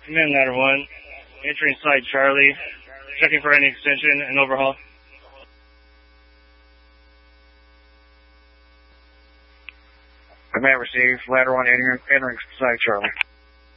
Command Ladder 1, entering Site Charlie, checking for any extension and overhaul. Command received, Ladder 1 entering Site Charlie.